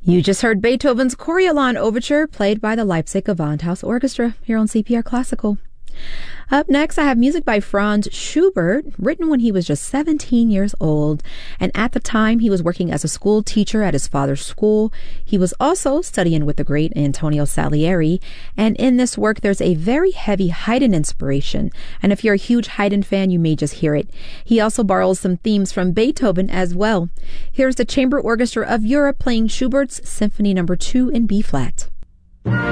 You just heard Beethoven's Coriolan Overture played by the Leipzig Gewandhaus Orchestra here on CPR Classical. Up next, I have music by Franz Schubert, written when he was just 17 years old. And at the time, he was working as a school teacher at his father's school. He was also studying with the great Antonio Salieri. And in this work, there's a very heavy Haydn inspiration. And if you're a huge Haydn fan, you may just hear it. He also borrows some themes from Beethoven as well. Here's the Chamber Orchestra of Europe playing Schubert's Symphony No. 2 in B-flat.